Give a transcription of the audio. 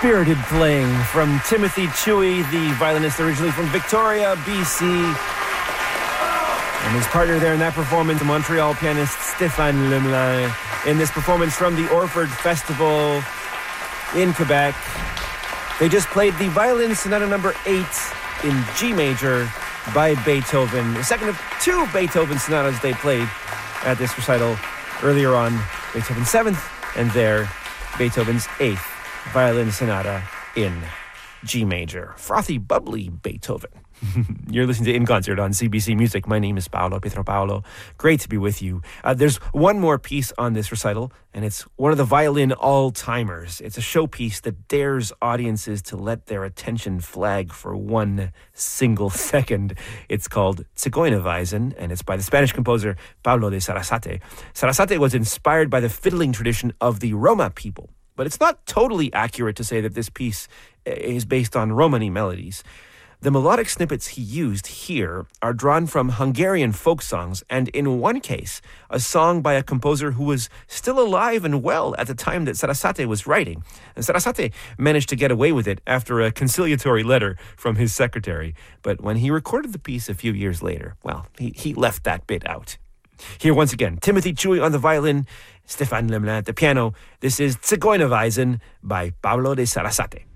spirited playing from Timothy Chewy, the violinist originally from Victoria, BC. And his partner there in that performance, the Montreal pianist Stéphane Lemelin, in this performance from the Orford Festival in Quebec. They just played the Violin Sonata number 8 in G major by Beethoven. The second of two Beethoven sonatas they played at this recital earlier on. Beethoven's 7th, and there, Beethoven's 8th Violin Sonata in G major. Frothy, bubbly Beethoven. You're listening to In Concert on CBC Music. My name is Paolo Pietro. Great to be with you. There's one more piece on this recital, and it's one of the violin all-timers. It's a showpiece that dares audiences to let their attention flag for 1 single second. It's called Zigeunerweisen, and it's by the Spanish composer Pablo de Sarasate. Sarasate was inspired by the fiddling tradition of the Roma people, but it's not totally accurate to say that this piece is based on Romani melodies. The melodic snippets he used here are drawn from Hungarian folk songs, and in one case, a song by a composer who was still alive and well at the time that Sarasate was writing. And Sarasate managed to get away with it after a conciliatory letter from his secretary. But when he recorded the piece a few years later, well, he left that bit out. Here once again, Timothy Chewy on the violin, Stéphane Lemelin at the piano. This is Zigeunerweisen by Pablo de Sarasate.